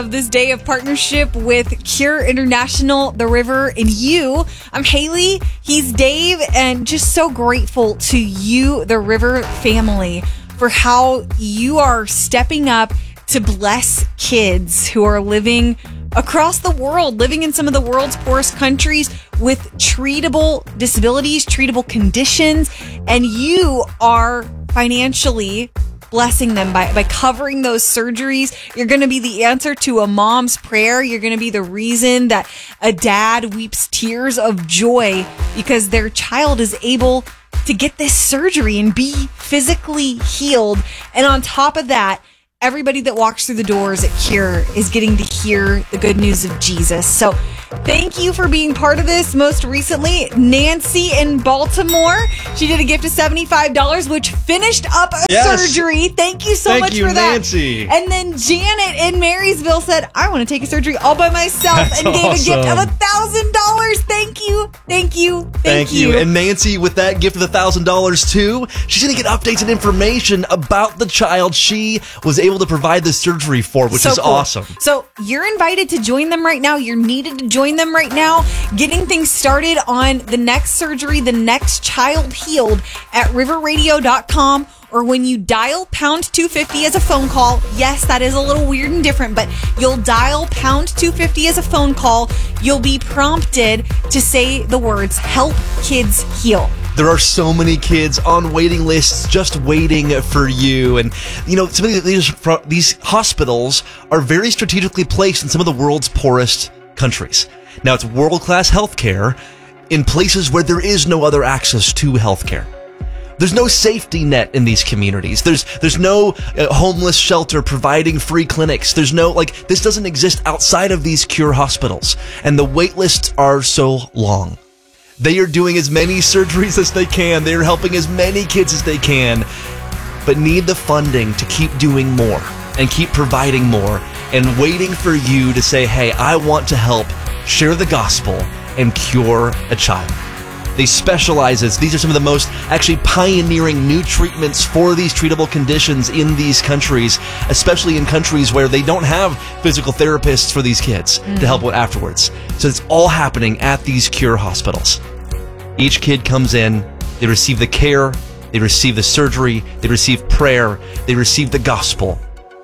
This day of partnership with Cure International, The River, and you. I'm Haley. He's Dave, and just so grateful to you, The River family, for how you are stepping up to bless kids who are living across the world, living in some of the world's poorest countries with treatable disabilities, treatable conditions, and you are financially blessing them by covering those surgeries. You're going to be the answer to a mom's prayer. You're going to be the reason that a dad weeps tears of joy because their child is able to get this surgery and be physically healed. And on top of that, everybody that walks through the doors at Cure is getting to hear the good news of Jesus. So thank you for being part of this. Most recently, Nancy in Baltimore. She did a gift of $75, which finished up a surgery. Thank you so much for that. Nancy. And then Janet in Marysville said, I want to take a surgery all by myself. That's and gave awesome. A gift of $1,000. Thank you. Thank you. Thank you. And Nancy, with that gift of $1,000 too, she's going to get updates and information about the child she was able to provide the surgery for, which is cool. Awesome. So you're invited to join them right now. You're needed to join them right now, getting things started on the next surgery, the next child healed at riverradio.com, or when you dial pound 250 as a phone call. Yes, that is a little weird and different, but you'll dial pound 250 as a phone call. You'll be prompted to say the words, "Help Kids Heal." There are so many kids on waiting lists just waiting for you. And, you know, some of these hospitals are very strategically placed in some of the world's poorest countries. Now, it's world-class healthcare in places where there is no other access to healthcare. There's no safety net in these communities. There's no homeless shelter providing free clinics. There's no, this doesn't exist outside of these Cure hospitals. And the wait lists are so long. They are doing as many surgeries as they can. They're helping as many kids as they can, but need the funding to keep doing more and keep providing more and waiting for you to say, hey, I want to help share the gospel and cure a child. They specialize as these are some of the most actually pioneering new treatments for these treatable conditions in these countries, especially in countries where they don't have physical therapists for these kids to help with afterwards. So it's all happening at these Cure hospitals. Each kid comes in, they receive the care, they receive the surgery, they receive prayer, they receive the gospel.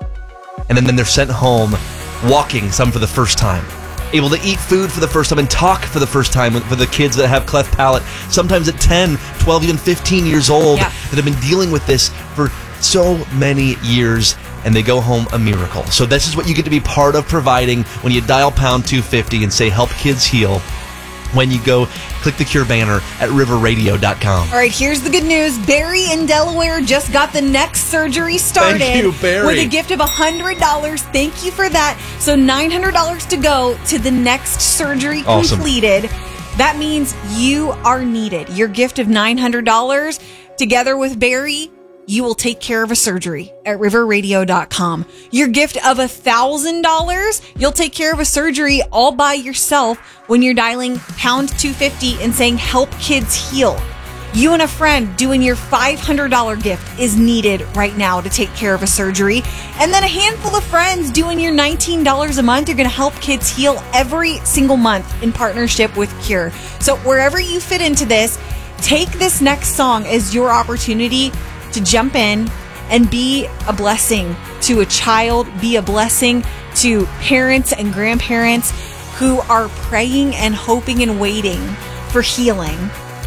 And then they're sent home walking, some for the first time, able to eat food for the first time and talk for the first time for the kids that have cleft palate, sometimes at 10, 12, even 15 years old, that have been dealing with this for so many years, and they go home a miracle. So this is what you get to be part of providing when you dial pound 250 and say, help kids heal. When you go click the Cure banner at riverradio.com. All right, here's the good news. Barry in Delaware just got the next surgery started. Thank you, Barry. With a gift of $100. Thank you for that. So $900 to go to the next surgery completed. That means you are needed. Your gift of $900 together with Barry, you will take care of a surgery at riverradio.com. Your gift of $1,000, you'll take care of a surgery all by yourself when you're dialing pound 250 and saying, help kids heal. You and a friend doing your $500 gift is needed right now to take care of a surgery. And then a handful of friends doing your $19 a month. You're going to help kids heal every single month in partnership with Cure. So wherever you fit into this, take this next song as your opportunity to jump in and be a blessing to a child, be a blessing to parents and grandparents who are praying and hoping and waiting for healing.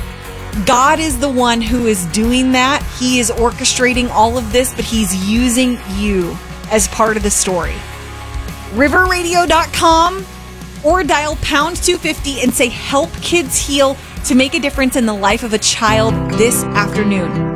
God is the one who is doing that. He is orchestrating all of this, but he's using you as part of the story. riverradio.com or dial pound 250 and say, help kids heal, to make a difference in the life of a child this afternoon.